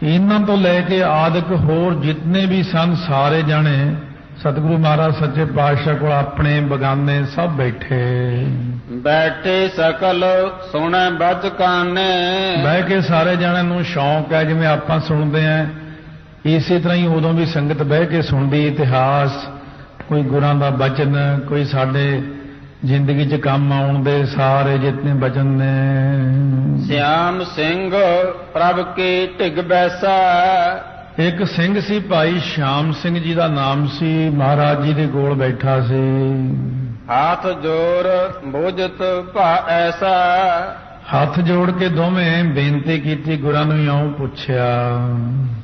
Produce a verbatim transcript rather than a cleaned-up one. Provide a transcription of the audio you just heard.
ਇਹਨਾਂ ਤੋਂ ਲੈ ਕੇ ਆਦਿਕ ਹੋਰ ਜਿਤਨੇ ਵੀ ਸਨ ਸਾਰੇ ਜਾਣੇ ਸਤਿਗੁਰੂ ਮਹਾਰਾਜ ਸੱਚੇ ਪਾਤਸ਼ਾਹ ਕੋਲ ਆਪਣੇ ਬਗਾਨੇ ਸਭ ਬੈਠੇ। ਬੈਠੇ ਸਕਲ ਸੁਣੈ ਬਚ ਕਾਨੇ। ਬਹਿ ਕੇ ਸਾਰੇ ਜਣਿਆਂ ਨੂੰ ਸ਼ੌਂਕ ਹੈ ਜਿਵੇਂ ਆਪਾਂ ਸੁਣਦੇ ਆਂ ਇਸੇ ਤਰ੍ਹਾਂ ਹੀ ਉਦੋਂ ਵੀ ਸੰਗਤ ਬਹਿ ਕੇ ਸੁਣਦੀ ਇਤਿਹਾਸ, ਕੋਈ ਗੁਰਾਂ ਦਾ ਬਚਨ, ਕੋਈ ਸਾਡੇ ਜ਼ਿੰਦਗੀ 'ਚ ਕੰਮ ਆਉਣ ਦੇ ਸਾਰੇ ਜਿਤਨੇ ਬਚਨ ਨੇ। ਸਿਆਮ ਸਿੰਘ ਪ੍ਰਭ ਕੀ ਢਿਗ ਬੈਸਾ। ਇੱਕ ਸਿੰਘ ਸੀ ਭਾਈ ਸ਼ਾਮ ਸਿੰਘ ਜੀ ਦਾ ਨਾਮ ਸੀ, ਮਹਾਰਾਜ ਜੀ ਦੇ ਕੋਲ ਬੈਠਾ ਸੀ। ਹੱਥ ਜੋੜ ਬੁਝਤ ਭਾ ਐਸਾ। ਹੱਥ ਜੋੜ ਕੇ ਦੋਵੇਂ ਬੇਨਤੀ ਕੀਤੀ, ਗੁਰਾਂ ਨੂੰ ਇਉਂ ਪੁੱਛਿਆ